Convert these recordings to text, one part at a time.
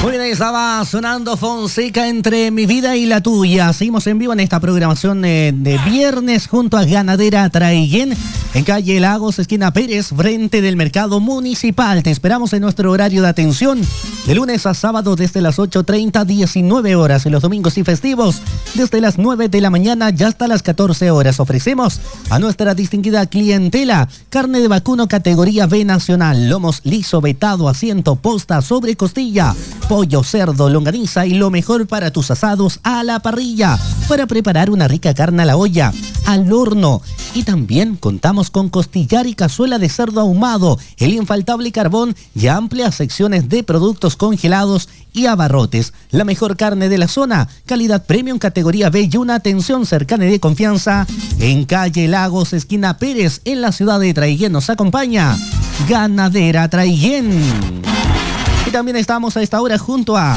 Muy bien, estaba sonando Fonseca entre mi vida y la tuya. Seguimos en vivo en esta programación de viernes junto a Ganadera Traiguén en calle Lagos, esquina Pérez, frente del Mercado Municipal. Te esperamos en nuestro horario de atención de lunes a sábado desde las 8:30 a 19 horas. En los domingos y festivos desde las 9 de la mañana y hasta las 14 horas. Ofrecemos a nuestra distinguida clientela carne de vacuno categoría B nacional, lomos liso, vetado, asiento, posta, sobre costilla, pollo, cerdo, longaniza y lo mejor para tus asados a la parrilla, para preparar una rica carne a la olla, al horno. Y también contamos con costillar y cazuela de cerdo ahumado, el infaltable carbón y amplias secciones de productos congelados y abarrotes. La mejor carne de la zona, calidad premium categoría B y una atención cercana y de confianza en calle Lagos, esquina Pérez, en la ciudad de Traiguén. Nos acompaña Ganadera Traiguén. Y también estamos a esta hora junto a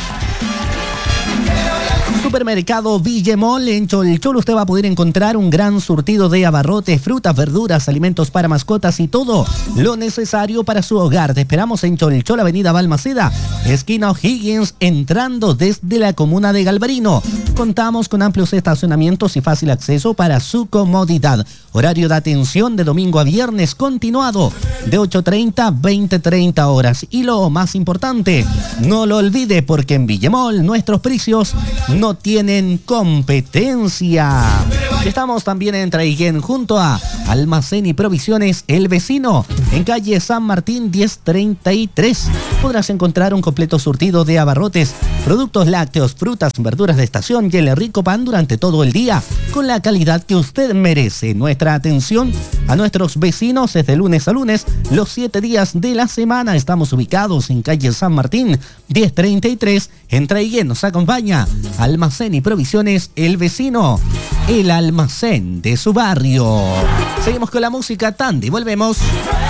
Supermercado Villemol. En Cholchol usted va a poder encontrar un gran surtido de abarrotes, frutas, verduras, alimentos para mascotas y todo lo necesario para su hogar. Te esperamos en Cholchol, avenida Balmaceda, esquina O'Higgins, entrando desde la comuna de Galvarino. Contamos con amplios estacionamientos y fácil acceso para su comodidad. Horario de atención de domingo a viernes continuado de 8:30 a 20:30 horas. Y lo más importante, no lo olvide, porque en Villemol nuestros precios no tienen competencia. Estamos también en Traiguén junto a Almacén y Provisiones El Vecino, en calle San Martín 1033. Podrás encontrar un completo surtido de abarrotes, productos lácteos, frutas, verduras de estación y el rico pan durante todo el día, con la calidad que usted merece. Nuestra atención a nuestros vecinos es de lunes a lunes, los 7 días de la semana. Estamos ubicados en calle San Martín 1033, en Traiguén. Nos acompaña Almacén y Provisiones El Vecino, el almacén de su barrio. Seguimos con la música Tandy, volvemos.